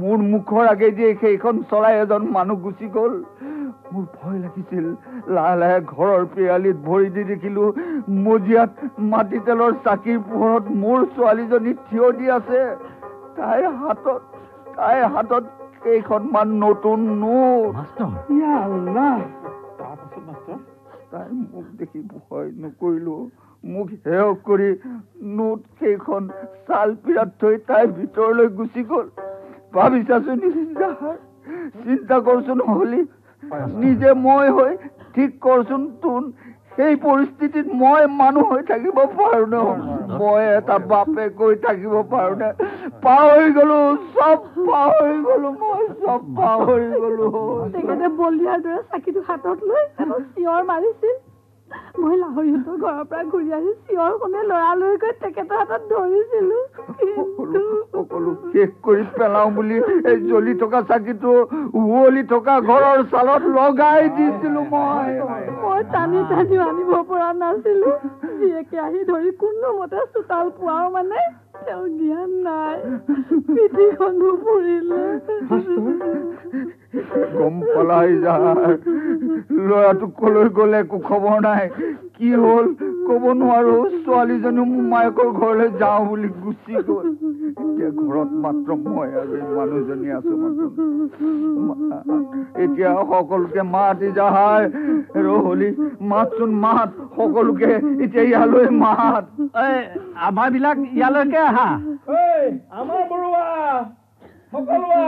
মোৰ মুখৰ আগেদি সেইখন চলাই এজন মানুহ গুচি গ'ল। মোৰ ভয় লাগিছিল। লাহে লাহে ঘৰৰ পিৰালিত ভৰি দি দেখিলো মজিয়াত মাটি তেলৰ চাকিৰ পোহৰত মোৰ ছোৱালীজনী থিয় দি আছে। তাইৰ হাতত কেইখনমান নতুন নোট। তাই মোক দেখি ভয় নকৰিলো। মোক হেয় কৰি নোট কেইখন চাল পিৰাত থৈ তাই ভিতৰলৈ গুচি গ'ল। ভাবিছাচোন, চিন্তা কৰচোন হলি, নিজে মই হৈ ঠিক কৰচোন তোন সেই পৰিস্থিতিত মই মানুহ হৈ থাকিব পাৰো নে? মই এটা বাপেক হৈ থাকিব পাৰো নে? পাহৰি গলো, চব পাহৰি গলো, মই চব পাহৰি গলো। তেখেতে বলিয়াৰ দৰে চাকিটো হাতত লৈ চিঞৰ মাৰিছিল। মই লাহৰীহঁতৰ ঘৰৰ পৰা ঘূৰি আহি চিঞৰখনে লৰালৰিকৈ তেখেতৰ হাতত ধৰিছিলো। সকলো শেষ কৰি পেলাও বুলি এই জ্বলি থকা চাকিটো উৱলি থকা ঘৰৰ ছালত লগাই দিছিলো। মই টানি টানিও আনিব পৰা নাছিলো। জীয়েকে আহি ধৰি কোনোমতে চোতাল পোৱাও মানে তেওঁ জ্ঞান নাই। পিঠিখনো ফুৰিলে। গম পলাই যায়। ল'ৰাটো কলৈ গ'ল একো খবৰ নাই। কি হ'ল ক'ব নোৱাৰো। ছোৱালীজনী মোমায়েকৰ ঘৰলৈ যাওঁ বুলি গুচি গ'ল। এতিয়া ঘৰত মাত্ৰ মই আৰু এই মানুহজনী আছো। এতিয়া সকলোকে মাত ইজাহাৰ। ৰহলি মাতচোন মাত, সকলোকে এতিয়া ইয়ালৈ মাত। আমাৰ বিলাক ইয়ালৈকে আহা। আমাৰ বৰুৱা সকলোৱা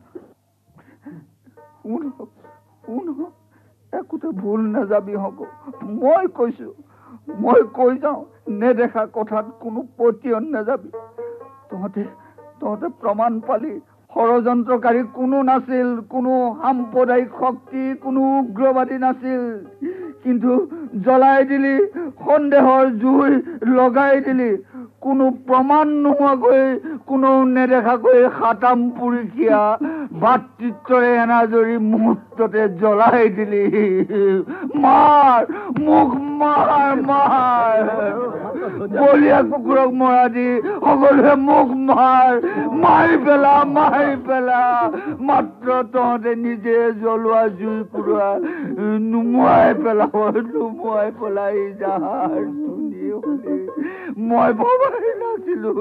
শুন, একোতে ভুল নাযাবি হব। মই কৈছো, মই কৈ যাওঁ, নেদেখা কথাত কোনো পতিয়ন নাযাবি। তহঁতে প্ৰমাণ পালি ষড়যন্ত্ৰকাৰী কোনো নাছিল, কোনো সাম্প্ৰদায়িক শক্তি, কোনো উগ্ৰবাদী নাছিল। কিন্তু জ্বলাই দিলি, সন্দেহৰ জুই লগাই দিলি। কোনো প্ৰমাণ নোহোৱাকৈ, কোনো নেদেখাকৈ সাতাম পুৰুষীয়া ভাতৃত্বৰে এনাজৰী মুহূৰ্ততে জ্বলাই দিলি। মাৰ মোক, মাৰ বলিয়া কুকুৰক মৰা দি সকলোৱে মোক মাৰি পেলা। মাত্ৰ তহঁতে নিজে জ্বলোৱা জুই কুৰা নুমুৱাই পেলাই যাৰ ধুনী হলি। মই ভবাই নাছিলো